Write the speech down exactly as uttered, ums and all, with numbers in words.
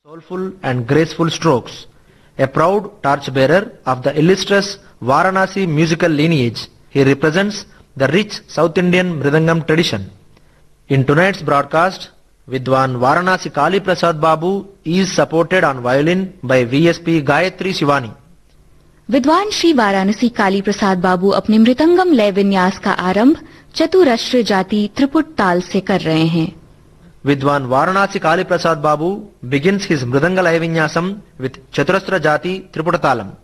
soulful and graceful strokes. A proud torchbearer of the illustrious Varanasi musical lineage, he represents the rich South Indian Mridangam tradition. In tonight's broadcast, Vidwan Varanasi Kali Prasad Babu is supported on violin by V S P Gayatri Shivani. विद्वान श्री वाराणसी काली प्रसाद बाबू अपने मृदंगम लय विन्यास का आरंभ चतुरश्र जाति त्रिपुट ताल से कर रहे हैं. Vidwan Varanasi Kali Prasad Babu begins his Mridanga Laya Vinyasam with Chaturastra Jati Triputatalam.